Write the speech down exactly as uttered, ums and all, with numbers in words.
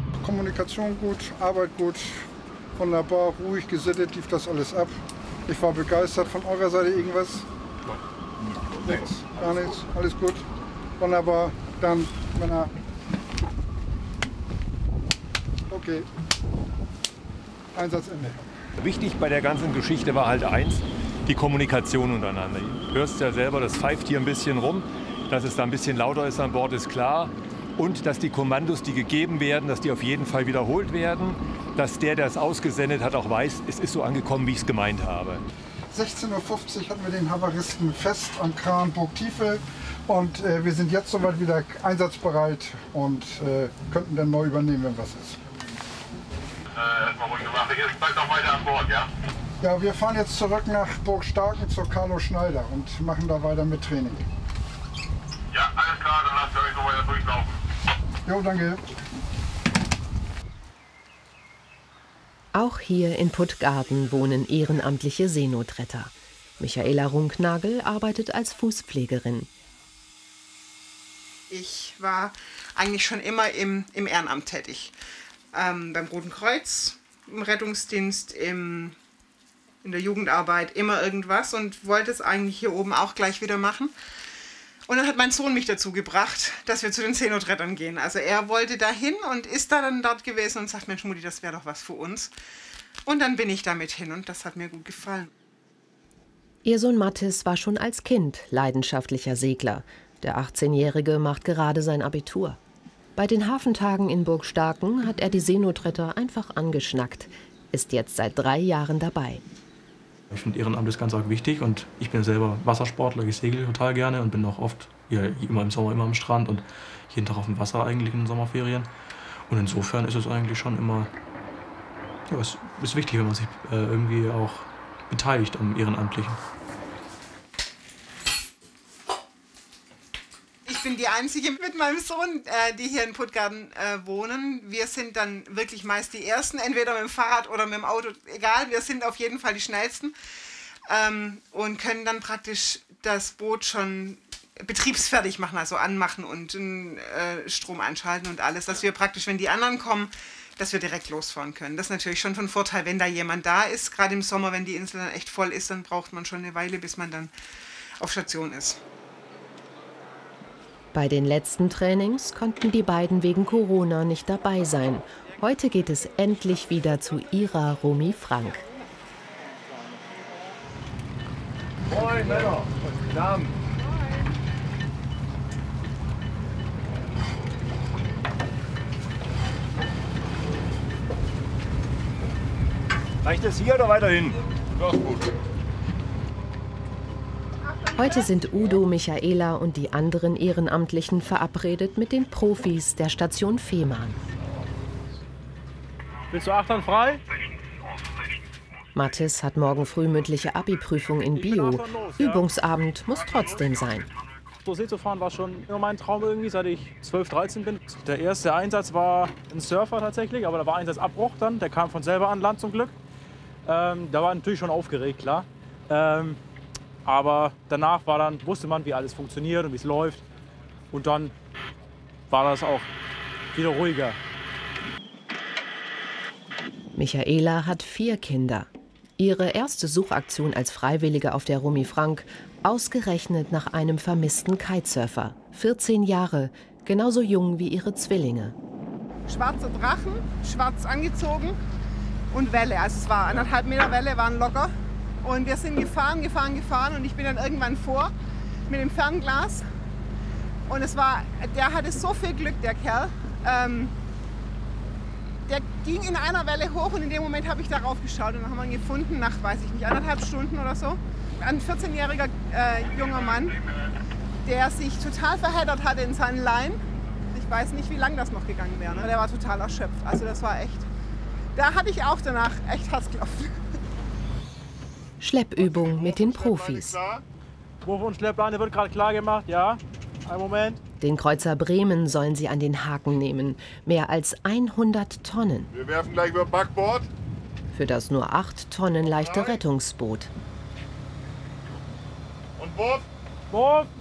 Kommunikation gut, Arbeit gut, wunderbar, ruhig, gesittet lief das alles ab. Ich war begeistert. Von eurer Seite irgendwas? Nichts, gar nichts, alles gut, wunderbar. Dann, Männer. Okay, Einsatzende. Wichtig bei der ganzen Geschichte war halt eins, die Kommunikation untereinander. Du hörst ja selber, das pfeift hier ein bisschen rum. Dass es da ein bisschen lauter ist an Bord, ist klar. Und dass die Kommandos, die gegeben werden, dass die auf jeden Fall wiederholt werden. Dass der, der es ausgesendet hat, auch weiß, es ist so angekommen, wie ich es gemeint habe. sechzehn Uhr fünfzig hatten wir den Havaristen fest am Kran Burgtiefe. Und äh, wir sind jetzt soweit wieder einsatzbereit und äh, könnten dann neu übernehmen, wenn was ist. Äh, erstmal ruhig gemacht. Ihr seid noch weiter an Bord, ja? Ja, wir fahren jetzt zurück nach Burg Starken zur Carlo Schneider und machen da weiter mit Training. Ja, alles klar, dann lasst ihr euch noch weiter durchlaufen. Jo, danke. Auch hier in Puttgarden wohnen ehrenamtliche Seenotretter. Michaela Runknagel arbeitet als Fußpflegerin. Ich war eigentlich schon immer im, im Ehrenamt tätig. Ähm, beim Roten Kreuz, im Rettungsdienst, im, in der Jugendarbeit, immer irgendwas und wollte es eigentlich hier oben auch gleich wieder machen. Und dann hat mein Sohn mich dazu gebracht, dass wir zu den Seenotrettern gehen. Also er wollte dahin und ist da dann dort gewesen und sagt, Mensch Mutti, das wäre doch was für uns. Und dann bin ich damit hin und das hat mir gut gefallen. Ihr Sohn Mathis war schon als Kind leidenschaftlicher Segler. Der achtzehnjährige macht gerade sein Abitur. Bei den Hafentagen in Burg Starken hat er die Seenotretter einfach angeschnackt. Ist jetzt seit drei Jahren dabei. Ich finde Ehrenamt ist ganz arg wichtig und ich bin selber Wassersportler, ich segel total gerne und bin auch oft, ja, immer im Sommer immer am Strand und jeden Tag auf dem Wasser eigentlich in den Sommerferien. Und insofern ist es eigentlich schon immer, ja, es ist wichtig, wenn man sich äh, irgendwie auch beteiligt am Ehrenamtlichen. Ich bin die Einzige mit meinem Sohn, äh, die hier in Puttgarden äh, wohnen. Wir sind dann wirklich meist die Ersten, entweder mit dem Fahrrad oder mit dem Auto, egal, wir sind auf jeden Fall die Schnellsten ähm, und können dann praktisch das Boot schon betriebsfertig machen, also anmachen und äh, Strom einschalten und alles, dass wir praktisch, wenn die anderen kommen, dass wir direkt losfahren können. Das ist natürlich schon von Vorteil, wenn da jemand da ist. Gerade im Sommer, wenn die Insel dann echt voll ist, dann braucht man schon eine Weile, bis man dann auf Station ist. Bei den letzten Trainings konnten die beiden wegen Corona nicht dabei sein. Heute geht es endlich wieder zu ihrer Romy Frank. Moin Männer und Damen. Reicht es hier oder weiterhin? Das ist gut. Heute sind Udo, Michaela und die anderen Ehrenamtlichen verabredet mit den Profis der Station Fehmarn. Willst du achtern frei? Mathis hat morgen früh mündliche Abi-Prüfung in Bio. Übungsabend muss trotzdem sein. So See zu fahren war schon immer mein Traum irgendwie, seit ich zwölf, dreizehn bin. Der erste Einsatz war ein Surfer tatsächlich, aber da war Einsatzabbruch dann. Der kam von selber an Land zum Glück. Ähm, da war natürlich schon aufgeregt, klar. Ähm, aber danach war dann, wusste man, wie alles funktioniert und wie es läuft. Und dann war das auch wieder ruhiger. Michaela hat vier Kinder. Ihre erste Suchaktion als Freiwillige auf der Romy Frank, ausgerechnet nach einem vermissten Kitesurfer. vierzehn Jahre, genauso jung wie ihre Zwillinge. Schwarzer Drachen, schwarz angezogen und Welle. Also es war anderthalb Meter Welle, waren locker. Und wir sind gefahren, gefahren, gefahren und ich bin dann irgendwann vor mit dem Fernglas. Und es war, der hatte so viel Glück, der Kerl. Ähm, der ging in einer Welle hoch und in dem Moment habe ich darauf geschaut und dann haben wir ihn gefunden nach, weiß ich nicht, anderthalb Stunden oder so. Ein vierzehnjähriger äh, junger Mann, der sich total verheddert hatte in seinen Leinen. Ich weiß nicht, wie lange das noch gegangen wäre. Ne? Der war total erschöpft. Also das war echt, da hatte ich auch danach echt Herzklopfen. Schleppübung mit den Profis. Wurf und Schleppleine wird gerade klar gemacht, ja. Einen Moment. Den Kreuzer Bremen sollen sie an den Haken nehmen. Mehr als hundert Tonnen. Wir werfen gleich über Backbord. Für das nur acht Tonnen leichte Rettungsboot. Und Wurf. Wurf.